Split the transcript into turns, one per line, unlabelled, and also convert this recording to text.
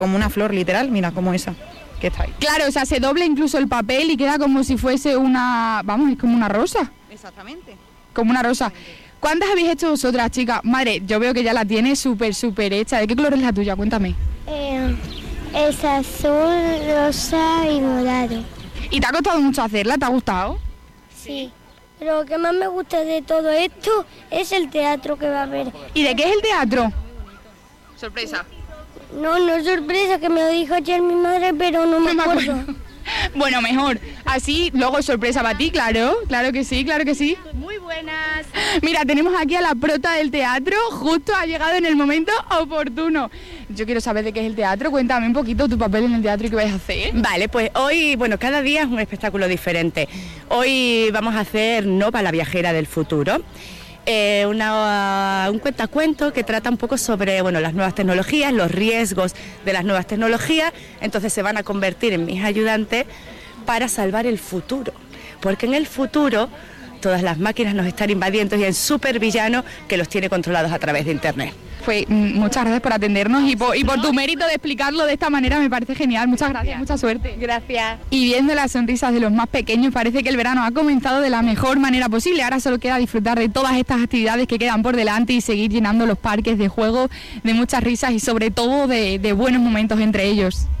Como una flor, literal, mira, como esa que está ahí.
Claro, o sea, se dobla incluso el papel y queda como si fuese una... Vamos, es como una rosa.
Exactamente.
Como una rosa. ¿Cuántas habéis hecho vosotras, chicas? Madre, yo veo que ya la tienes súper hecha. ¿De qué color es la tuya? Cuéntame.
Es azul, rosa y morado.
¿Y te ha costado mucho hacerla? ¿Te ha gustado?
Sí. Pero lo que más me gusta de todo esto es el teatro que va a haber.
¿Y de qué es el teatro? Sorpresa.
No es sorpresa, que me lo dijo ayer mi madre, pero no me acuerdo.
Bueno, mejor. Así, luego es sorpresa para ti, claro. Claro que sí, claro que sí.
Muy buenas.
Mira, tenemos aquí a la prota del teatro, justo ha llegado en el momento oportuno. Yo quiero saber de qué es el teatro, cuéntame un poquito tu papel en el teatro y qué vais a hacer.
Vale, pues hoy, cada día es un espectáculo diferente. Hoy vamos a hacer Nova, la viajera del futuro. Un cuentacuento que trata un poco sobre las nuevas tecnologías, los riesgos de las nuevas tecnologías. Entonces se van a convertir en mis ayudantes para salvar el futuro, porque en el futuro todas las máquinas nos están invadiendo y hay supervillanos que los tiene controlados a través de internet.
Pues muchas gracias por atendernos y por tu mérito de explicarlo de esta manera, me parece genial. Muchas gracias, mucha suerte.
Gracias.
Y viendo las sonrisas de los más pequeños, parece que el verano ha comenzado de la mejor manera posible. Ahora solo queda disfrutar de todas estas actividades que quedan por delante y seguir llenando los parques de juego de muchas risas y sobre todo de buenos momentos entre ellos.